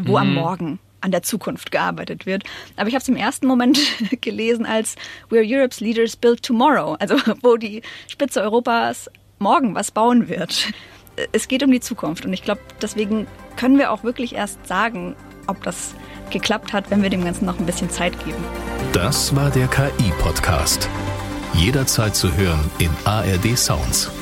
wo am Morgen an der Zukunft gearbeitet wird. Aber ich habe es im ersten Moment gelesen als We're Europe's Leaders Build Tomorrow, also wo die Spitze Europas morgen was bauen wird. Es geht um die Zukunft und ich glaube, deswegen können wir auch wirklich erst sagen, ob das geklappt hat, wenn wir dem Ganzen noch ein bisschen Zeit geben. Das war der KI-Podcast. Jederzeit zu hören in ARD Sounds.